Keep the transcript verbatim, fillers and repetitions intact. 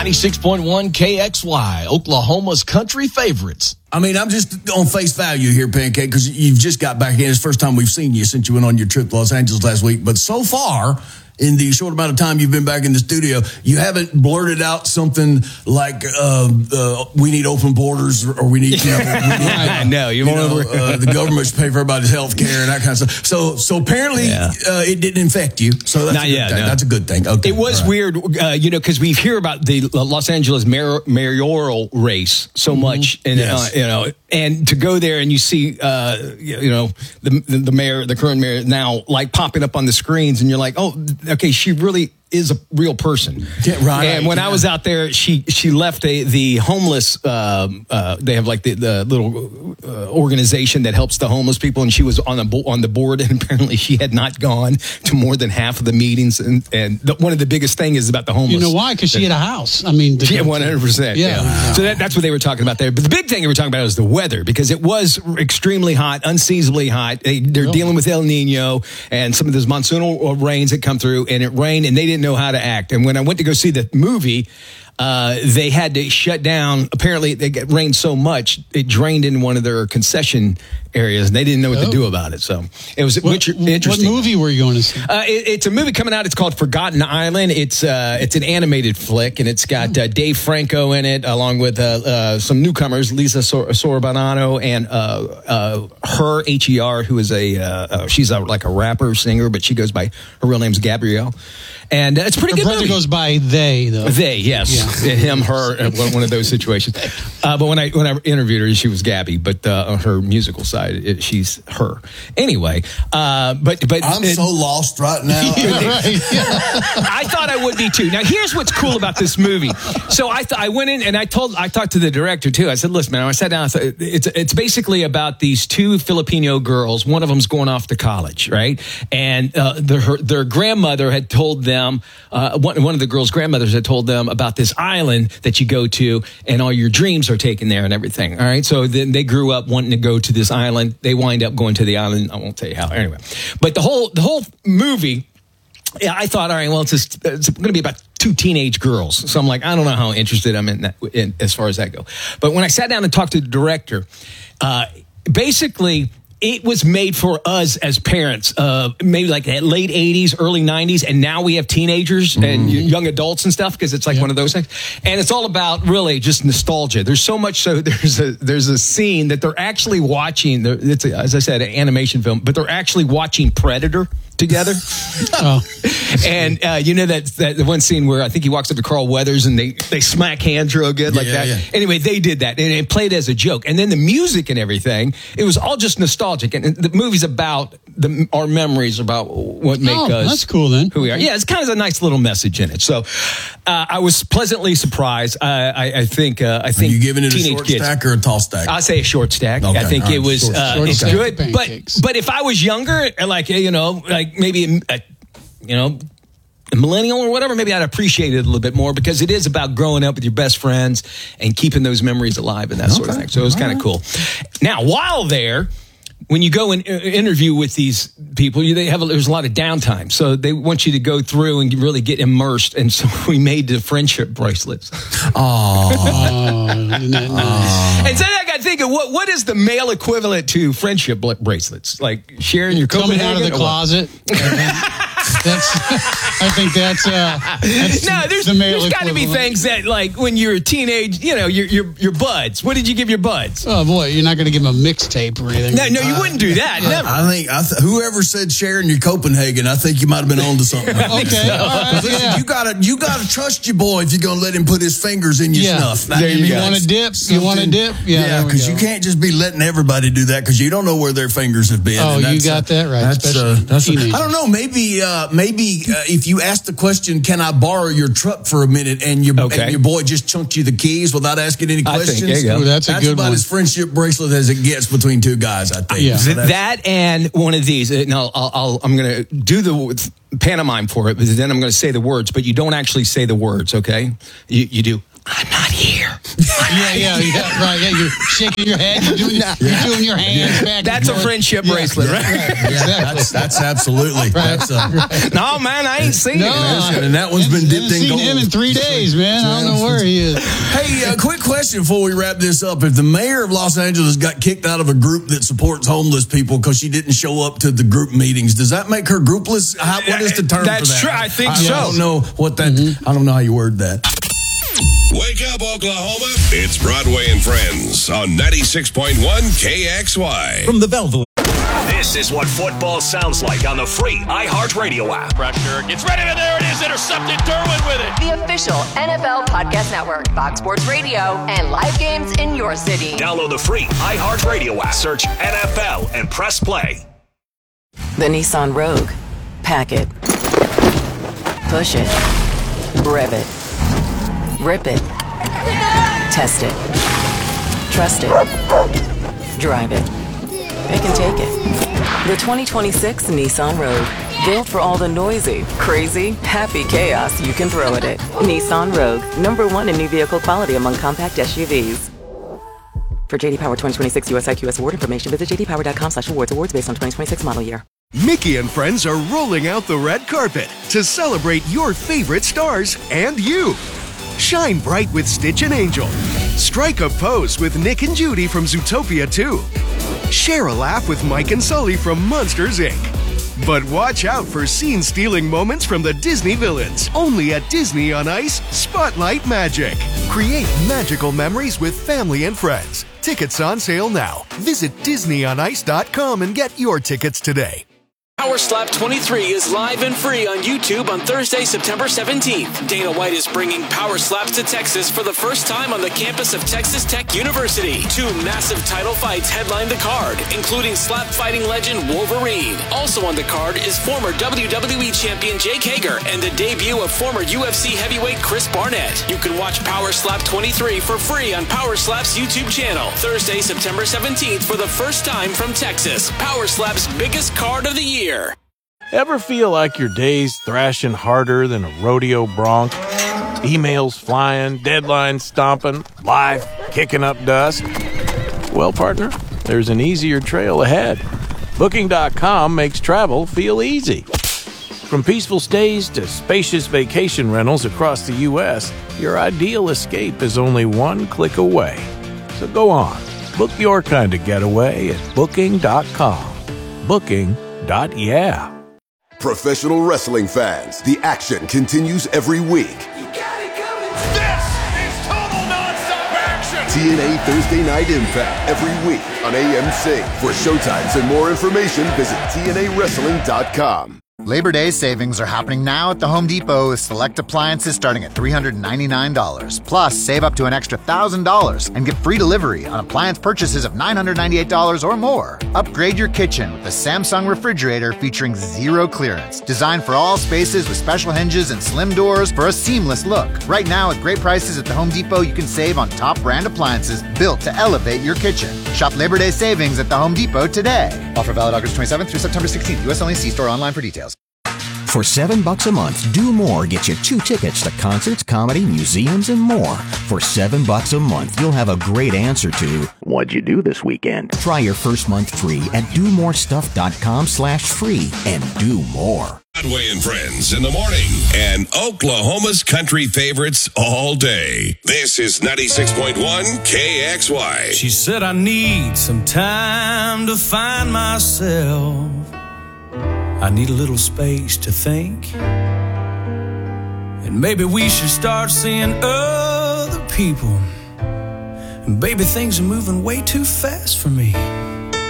ninety-six point one K X Y, Oklahoma's country favorites. I mean, I'm just on face value here, Pancake, because you've just got back in. It's the first time we've seen you since you went on your trip to Los Angeles last week. But so far, in the short amount of time you've been back in the studio, you haven't blurted out something like uh, uh, we need open borders or we need, you know, we need I know, you, you know uh, the government should pay for everybody's health care and that kind of stuff. So, so apparently yeah. uh, it didn't infect you. So that's, Not a, good yet, thing. no. That's a good thing. Okay. It was right. weird, uh, you know, because we hear about the Los Angeles mayor, mayoral race so mm-hmm. much, and yes. uh, you know, and to go there and you see, uh, you know, the, the the mayor, the current mayor now, like popping up on the screens, and you're like, oh, okay, she really is a real person. Yeah, right. And when yeah. I was out there, she she left a, the homeless, um, uh, they have like the, the little uh, organization that helps the homeless people, and she was on the, bo- on the board, and apparently she had not gone to more than half of the meetings, and, and the, one of the biggest things is about the homeless. You know why? Because she had a house. I mean, yeah, one hundred percent. Yeah. yeah. Wow. So that, that's what they were talking about there. But the big thing they were talking about is the weather, because it was extremely hot, unseasonably hot. They, they're oh. dealing with El Nino and some of those monsoonal rains that come through, and it rained, and they didn't know how to act. And when I went to go see the movie, uh, they had to shut down. Apparently, they got rained so much, it drained in one of their concession areas, and they didn't know what oh. to do about it. So it was what, interesting. What movie were you going to see? Uh, it, it's a movie coming out. It's called Forgotten Island. It's uh, it's an animated flick, and it's got uh, Dave Franco in it, along with uh, uh, some newcomers, Lisa Sor- Sorabano and uh, uh, her H E R, who is a uh, uh, she's a, like a rapper singer, but she goes by, her real name's Gabrielle. And uh, it's a pretty her good brother movie. goes by they, though. They, yes. Yeah. Him, her, one of those situations. Uh, but when I when I interviewed her, she was Gabby. But uh, on her musical side, it, she's her. Anyway, uh, but... but I'm it, so lost right now. Right. I thought I would be, too. Now, here's what's cool about this movie. So I th- I went in and I told I talked to the director, too. I said, listen, man, I sat down. I said, it's, it's basically about these two Filipino girls. One of them's going off to college, right? And uh, their, her, their grandmother had told them, Uh, one, one of the girls' grandmothers had told them about this island that you go to, and all your dreams are taken there and everything. All right, so then they grew up wanting to go to this island. They wind up going to the island. I won't tell you how. Anyway, but the whole the whole movie, yeah, I thought, all right, well, it's, just, it's going to be about two teenage girls. So I'm like, I don't know how interested I'm in that, in, as far as that go. But when I sat down and talked to the director, uh, basically, it was made for us as parents, uh, maybe like the late eighties, early nineties, and now we have teenagers mm-hmm. and young adults and stuff, because it's like yeah. one of those things. And it's all about really just nostalgia. There's so much so there's a there's a scene that they're actually watching. It's a, as I said, an animation film, but they're actually watching Predator together. oh. And uh, you know that that the one scene where I think he walks up to Carl Weathers and they, they smack hands real good like yeah, that. Yeah. Anyway, they did that, and it played as a joke. And then the music and everything, it was all just nostalgic. And the movie's about the, our memories about what make oh, us that's cool then. who we are. Yeah, it's kind of a nice little message in it. So uh, I was pleasantly surprised. I, I, I think uh, I think are you giving it a short kids, stack or a tall stack? I say a short stack. Okay, I think right, it was short, uh, short it's stack. good, but but if I was younger, like you know, like maybe a, you know. a millennial or whatever, maybe I'd appreciate it a little bit more, because it is about growing up with your best friends and keeping those memories alive and that okay. sort of thing. So it was kind of right. cool. Now, while there, when you go and interview with these people, you, they have a, there's a lot of downtime. So they want you to go through and really get immersed. And so we made the friendship bracelets. Oh. Isn't that nice? And so I got thinking, what what is the male equivalent to friendship bracelets? Like sharing your coming out of the closet. That's, I think that's, uh, that's no, there's, the male there's got to be things that, like, when you're a teenage, you know, your your your buds. What did you give your buds? Oh, boy, you're not going to give them a mixtape or anything. No, no, you uh, wouldn't do that. Never. I think I th- whoever said sharing your Copenhagen, I think you might have been on to something. Okay, so. all right, Listen, yeah. you gotta you gotta trust your boy if you're gonna let him put his fingers in your yeah. snuff. There you, you want to dip? You want to dip? Yeah, because yeah, you can't just be letting everybody do that, because you don't know where their fingers have been. Oh, you got uh, that right. That's, uh, that's a, I don't know. Maybe uh, maybe uh, if you ask the question, "Can I borrow your truck for a minute?" and your okay. and your boy just chunked you the keys without asking any questions. I think, there you go. Ooh, that's a that's good about one. as friendship bracelet as it gets between two guys. I think. Yeah. So that and one of these. And I'll, I'll, I'll I'm going to do the pantomime for it, but then I'm going to say the words. But you don't actually say the words. Okay? You you do. I'm not here. Yeah, yeah, yeah, right. Yeah, you're shaking your head. You're doing, Yeah. you're doing your hands back. That's and a forth. friendship Yeah, bracelet, yeah, right? right. Yeah, Exactly. that's, that's absolutely. That's, uh, No, man, I ain't seen No, it. and that one's been haven't dipped in seen gold. him in three days, man. I don't know where he is. Hey, a quick question before we wrap this up. If the mayor of Los Angeles got kicked out of a group that supports homeless people because she didn't show up to the group meetings, does that make her groupless? How, what is the term That's for that? true. I think I, so. I don't know what that, mm-hmm. I don't know how you word that. Wake up, Oklahoma. It's Broadway and Friends on ninety-six point one K X Y. From the Belleville. This is what football sounds like on the free iHeartRadio app. Pressure gets ready, and there it is. Intercepted. Derwin with it. The official N F L Podcast Network, Fox Sports Radio, and live games in your city. Download the free iHeartRadio app. Search N F L and press play. The Nissan Rogue. Pack it. Push it. Rev it. Rip it. Test it. Trust it. Drive it. Pick and take it. The twenty twenty-six Nissan Rogue. Built for all the noisy, crazy, happy chaos you can throw at it. Nissan Rogue. Number one in new vehicle quality among compact S U Vs. For J D Power twenty twenty-six U S I Q S award information, visit j d power dot com slash awards. Awards based on twenty twenty-six model year. Mickey and friends are rolling out the red carpet to celebrate your favorite stars and you. Shine bright with Stitch and Angel. Strike a pose with Nick and Judy from Zootopia two. Share a laugh with Mike and Sully from Monsters, Incorporated. But watch out for scene-stealing moments from the Disney villains. Only at Disney on Ice, Spotlight Magic. Create magical memories with family and friends. Tickets on sale now. Visit disney on ice dot com and get your tickets today. Power Slap twenty-three is live and free on YouTube on Thursday, September seventeenth. Dana White is bringing Power Slaps to Texas for the first time on the campus of Texas Tech University. Two massive title fights headline the card, including slap fighting legend Wolverine. Also on the card is former W W E champion Jake Hager and the debut of former U F C heavyweight Chris Barnett. You can watch Power Slap twenty-three for free on Power Slap's YouTube channel. Thursday, September seventeenth for the first time from Texas. Power Slap's biggest card of the year. Ever feel like your day's thrashing harder than a rodeo bronc? Emails flying, deadlines stomping, life kicking up dust? Well, partner, there's an easier trail ahead. Booking dot com makes travel feel easy. From peaceful stays to spacious vacation rentals across the U S, your ideal escape is only one click away. So go on, book your kind of getaway at Booking dot com. Booking. Dot yeah. Professional wrestling fans, the action continues every week. You got it coming. This is total nonstop action. T N A Thursday Night Impact every week on A M C. For showtimes and more information, visit T N A wrestling dot com. Labor Day savings are happening now at the Home Depot with select appliances starting at three hundred ninety-nine dollars. Plus, save up to an extra one thousand dollars and get free delivery on appliance purchases of nine hundred ninety-eight dollars or more. Upgrade your kitchen with the Samsung refrigerator featuring zero clearance. Designed for all spaces with special hinges and slim doors for a seamless look. Right now, at great prices at the Home Depot, you can save on top brand appliances built to elevate your kitchen. Shop Labor Day savings at the Home Depot today. Offer valid August twenty-seventh through September sixteenth. U S only. See store online for details. For seven bucks a month, Do More gets you two tickets to concerts, comedy, museums, and more. For seven bucks a month, you'll have a great answer to what'd you do this weekend? Try your first month free at do more stuff dot com slash free and do more. Broadway and Friends in the morning and Oklahoma's country favorites all day. This is ninety-six point one K X Y. She said I need some time to find myself. I need a little space to think. And maybe we should start seeing other people. And baby, things are moving way too fast for me.